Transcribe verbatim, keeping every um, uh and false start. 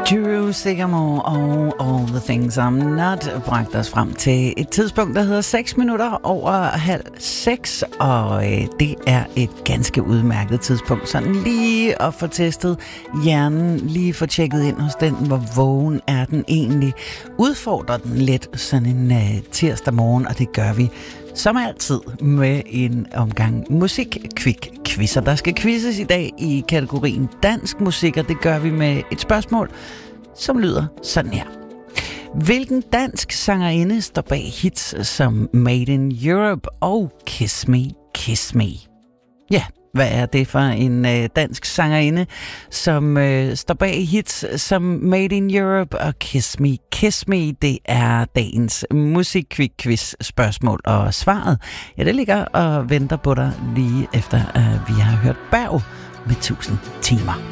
Drew Sigamore og All the Things I'm Not bragte os frem til et tidspunkt, der hedder seks minutter over halv seks, og øh, det er et ganske udmærket tidspunkt, sådan lige at få testet hjernen, lige få tjekket ind hos den, hvor vågen er den egentlig. Udfordrer den lidt sådan en øh, tirsdag morgen, og det gør vi som altid med en omgang musik-kvik-quizzer. Der skal quizzes i dag i kategorien dansk musik, og det gør vi med et spørgsmål, som lyder sådan her. Hvilken dansk sangerinde står bag hits som Made in Europe og Kiss Me, Kiss Me? Ja, hvad er det for en øh, dansk sangerinde, som øh, står bag hits som Made in Europe og Kiss Me, Kiss Me? Det er dagens musik-quiz spørgsmål, og svaret, ja, det ligger og venter på dig lige efter, at vi har hørt Berg med tusind timer.